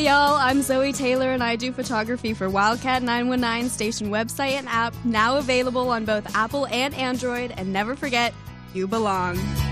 y'all? I'm Zoe Taylor, and I do photography for Wildcat 919 station website and app, now available on both Apple and Android. And never forget, you belong.